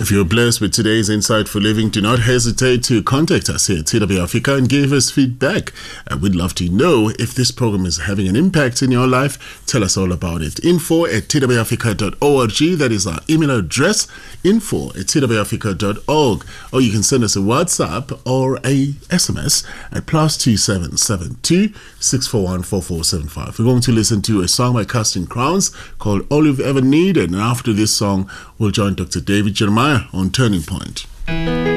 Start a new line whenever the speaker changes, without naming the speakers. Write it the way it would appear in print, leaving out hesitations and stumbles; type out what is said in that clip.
If you're blessed with today's Insight for Living, do not hesitate to contact us here at TW Africa and give us feedback. We'd love to know if this program is having an impact in your life. Tell us all about it. info@twafrica.org. That is our email address, info@twafrica.org. Or you can send us a WhatsApp or a SMS at +2772 641 4475. We're going to listen to a song by Casting Crowns called All You've Ever Needed. And after this song, we'll join Dr. David Jeremiah on Turning Point.